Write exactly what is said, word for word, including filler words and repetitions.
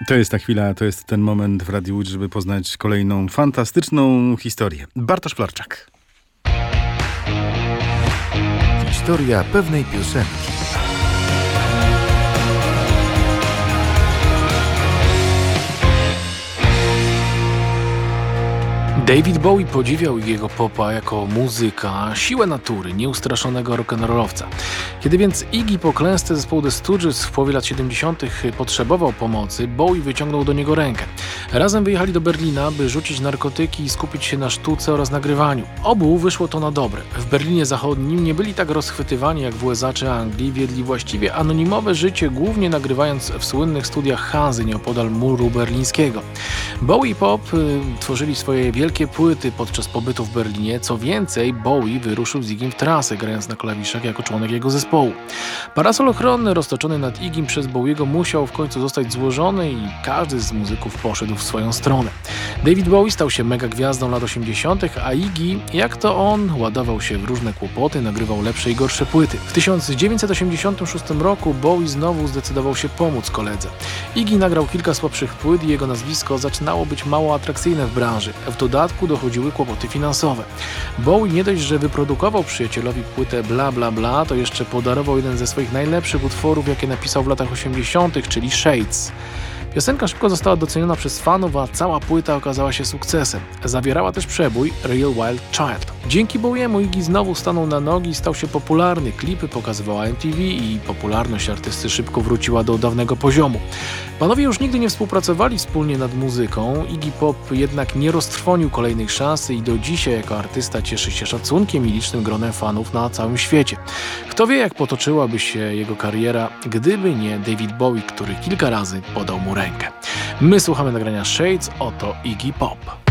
To jest ta chwila, to jest ten moment w Radiu Łódź, żeby poznać kolejną fantastyczną historię. Bartosz Flarczak. Historia pewnej piosenki. David Bowie podziwiał jego popa jako muzyka, siłę natury, nieustraszonego rock'n'rollowca. Kiedy więc Iggy po klęsce zespołu The Stooges w połowie lat siedemdziesiątych potrzebował pomocy, Bowie wyciągnął do niego rękę. Razem wyjechali do Berlina, by rzucić narkotyki i skupić się na sztuce oraz nagrywaniu. Obu wyszło to na dobre. W Berlinie Zachodnim nie byli tak rozchwytywani jak w U S A czy Anglii, wiedli właściwie anonimowe życie, głównie nagrywając w słynnych studiach Hanzy nieopodal muru berlińskiego. Bowie i Pop y, tworzyli swoje wielkie płyty podczas pobytu w Berlinie. Co więcej, Bowie wyruszył z Iggym w trasę, grając na klawiszach jako członek jego zespołu. Parasol ochronny roztoczony nad Iggym przez Bowiego musiał w końcu zostać złożony i każdy z muzyków poszedł w swoją stronę. David Bowie stał się mega gwiazdą lat osiemdziesiątych, a Iggy, jak to on, ładował się w różne kłopoty, nagrywał lepsze i gorsze płyty. W tysiąc dziewięćset osiemdziesiątym szóstym roku Bowie znowu zdecydował się pomóc koledze. Iggy nagrał kilka słabszych płyt i jego nazwisko zaczynało być mało atrakcyjne w branży. W dodatku dochodziły kłopoty finansowe. Bowie nie dość, że wyprodukował przyjacielowi płytę Bla Bla Bla, to jeszcze podarował jeden ze swoich najlepszych utworów, jakie napisał w latach osiemdziesiątych, czyli Shades. Piosenka szybko została doceniona przez fanów, a cała płyta okazała się sukcesem. Zawierała też przebój Real Wild Child. Dzięki Bowiemu Iggy znowu stanął na nogi i stał się popularny. Klipy pokazywała M T V i popularność artysty szybko wróciła do dawnego poziomu. Panowie już nigdy nie współpracowali wspólnie nad muzyką. Iggy Pop jednak nie roztrwonił kolejnej szansy i do dzisiaj jako artysta cieszy się szacunkiem i licznym gronem fanów na całym świecie. Kto wie, jak potoczyłaby się jego kariera, gdyby nie David Bowie, który kilka razy podał mu rękę. My słuchamy nagrania Shades, oto Iggy Pop.